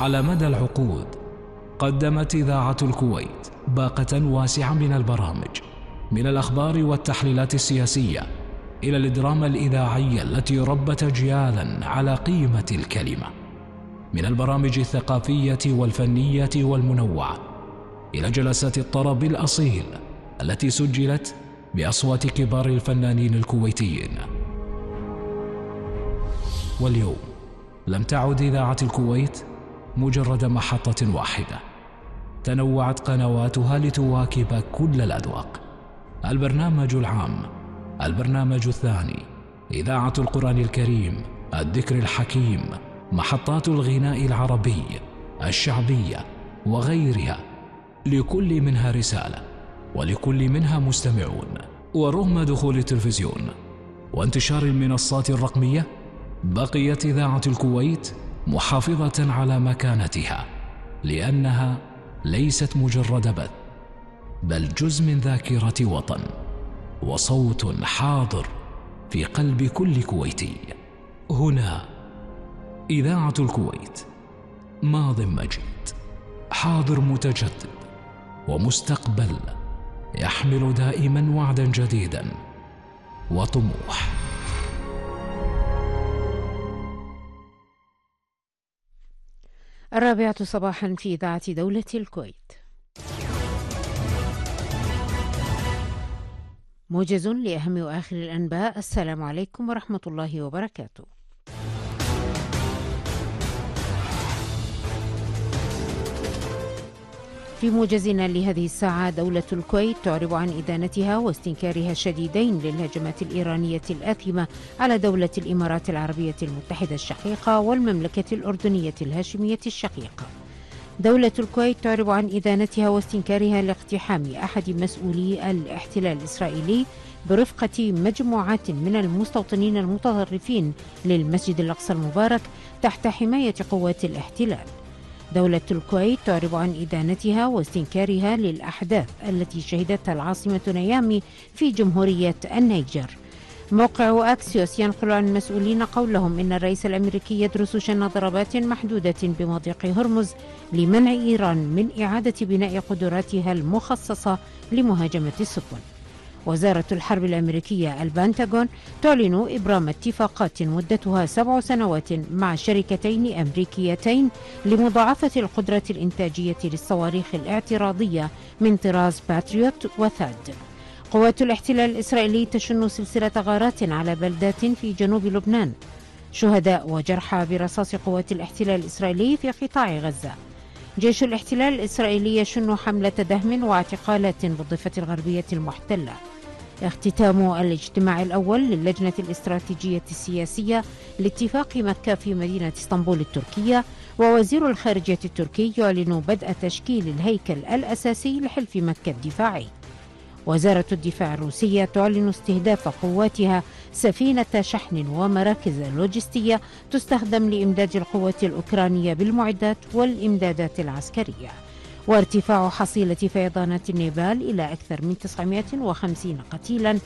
على مدى العقود قدمت إذاعة الكويت باقة واسعة من البرامج، من الأخبار والتحليلات السياسية إلى الدراما الإذاعية التي ربت أجيالا على قيمة الكلمة، من البرامج الثقافية والفنية والمنوعة إلى جلسات الطرب الأصيل التي سجلت بأصوات كبار الفنانين الكويتيين. واليوم لم تعد إذاعة الكويت مجرد محطة واحدة، تنوعت قنواتها لتواكب كل الأذواق. البرنامج العام، البرنامج الثاني، إذاعة القرآن الكريم، الذكر الحكيم، محطات الغناء العربي، الشعبية وغيرها، لكل منها رسالة ولكل منها مستمعون. ورغم دخول التلفزيون وانتشار المنصات الرقمية، بقيت إذاعة الكويت محافظة على مكانتها، لأنها ليست مجرد بث، بل جزء من ذاكرة وطن وصوت حاضر في قلب كل كويتي. هنا إذاعة الكويت، ماض مجيد، حاضر متجدد، ومستقبل يحمل دائما وعدا جديدا وطموح. 4 صباحا في إذاعة دولة الكويت. موجز لأهم وآخر الأنباء. السلام عليكم ورحمة الله وبركاته. في موجزنا لهذه الساعة، دولة الكويت تعرب عن إدانتها واستنكارها الشديدين للهجمات الإيرانية الآثمة على دولة الإمارات العربية المتحدة الشقيقة والمملكة الأردنية الهاشمية الشقيقة. دولة الكويت تعرب عن إدانتها واستنكارها لاقتحام أحد مسؤولي الاحتلال الإسرائيلي برفقة مجموعات من المستوطنين المتطرفين للمسجد الأقصى المبارك تحت حماية قوات الاحتلال. دولة الكويت تعرب عن إدانتها واستنكارها للأحداث التي شهدتها العاصمة نيامي في جمهورية النيجر. موقع أكسيوس ينقل عن المسؤولين قولهم إن الرئيس الأمريكي يدرس شن ضربات محدودة بمضيق هرمز لمنع إيران من إعادة بناء قدراتها المخصصة لمهاجمة السفن. وزارة الحرب الأمريكية البنتاغون تعلن إبرام اتفاقات مدتها 7 سنوات مع شركتين أمريكيتين لمضاعفة القدرة الإنتاجية للصواريخ الاعتراضية من طراز باتريوت وثاد. قوات الاحتلال الإسرائيلي تشن سلسلة غارات على بلدات في جنوب لبنان. شهداء وجرحى برصاص قوات الاحتلال الإسرائيلي في قطاع غزة. جيش الاحتلال الإسرائيلي يشن حملة دهم واعتقالات بالضفة الغربية المحتلة. اختتام الاجتماع الأول للجنة الاستراتيجية السياسية لاتفاق مكة في مدينة اسطنبول التركية. ووزير الخارجية التركي يعلن بدء تشكيل الهيكل الأساسي لحلف مكة الدفاعي. وزارة الدفاع الروسية تعلن استهداف قواتها سفينة شحن ومراكز لوجستية تستخدم لإمداد القوات الأوكرانية بالمعدات والإمدادات العسكرية. وارتفاع حصيلة فيضانات النيبال إلى أكثر من 950 قتيلا